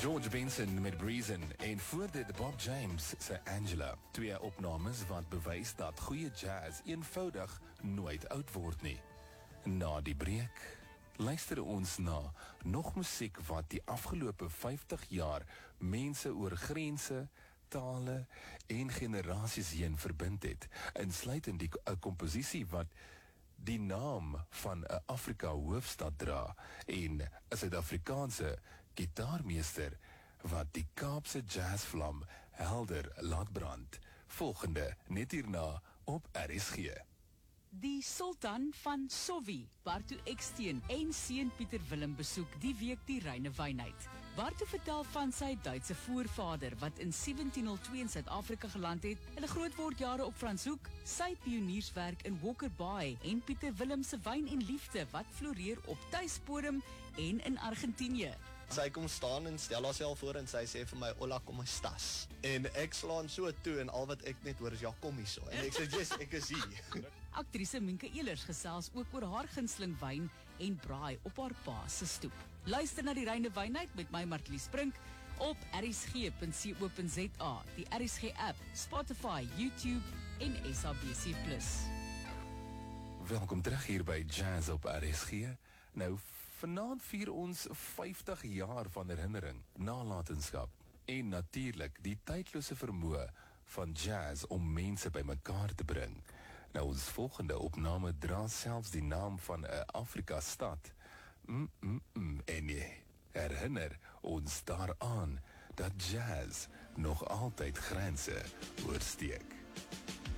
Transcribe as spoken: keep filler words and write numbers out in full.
George Benson met Breezin en voor dit Bob James se Angela. Twee opnames wat bewys dat goeie jazz eenvoudig nooit oud word nie. Na die breek luister ons na nog musiek wat die afgelope vyftig jaar mense oor grense, tale en generasies heen verbind het. Insluitend die uh, komposisie wat die naam van 'n Afrika hoofstad dra en 'n Suid-Afrikaanse gitaarmeester wat die Kaapse jazzvlam helder laat brand. Volgende net hierna op R S G. Die Sultan van Sowie, Bartu Eksteen en seun Pieter Willem besoek die week die Reine Wynheid. Bartu vertel van sy Duitse voorvader wat in sewentien-nul-twee in Suid-Afrika geland het, hulle grootwordjare op Franshoek, sy pionierswerk in Walker Bay en Pieter Willem se wyn en liefde wat floreer op tuispodem en in Argentinië. Sy kom staan en stel haarself voor en sy sê vir my, "Hola, kom estás?" En ek slaan so toe en al wat ek net hoor is, "Ja, kom hier so." En ek sê, "Yes, ek is hier." Aktrise Minke Elers gesels ook oor haar gunsteling wyn en braai op haar pa se stoep. Luister na die Reine Wynheid met my Martlie Sprink op r s g punt co punt z a, die R S G app, Spotify, YouTube en S A B C plus. Welkom terug hier by Jazz op R S G. Nou, vanaand vier ons vyftig jaar van herinnering, nalatenskap en natuurlik die tydlose vermoë van jazz om mense bymekaar te bring. Nou, ons volgende opname dra selfs die naam van 'n Afrika stad. Mm, mm, mm. En jy herinner ons daaraan dat jazz nog altyd grense oorsteek.